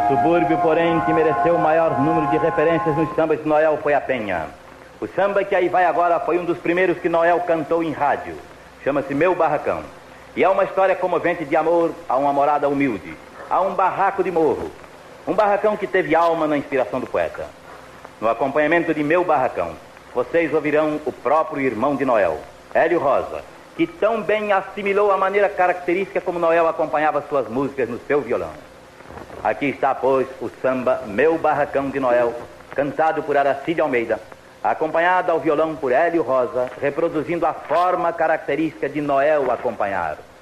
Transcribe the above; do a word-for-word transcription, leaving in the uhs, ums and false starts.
subúrbio, porém, que mereceu o maior número de referências nos sambas de Noel foi a Penha. O samba que aí vai agora foi um dos primeiros que Noel cantou em rádio. Chama-se Meu Barracão. E é uma história comovente de amor a uma morada humilde, a um barraco de morro. Um barracão que teve alma na inspiração do poeta. No acompanhamento de Meu Barracão, vocês ouvirão o próprio irmão de Noel, Hélio Rosa, que tão bem assimilou a maneira característica como Noel acompanhava suas músicas no seu violão. Aqui está, pois, o samba Meu Barracão de Noel, cantado por Aracide Almeida, acompanhado ao violão por Hélio Rosa, reproduzindo a forma característica de Noel acompanhar.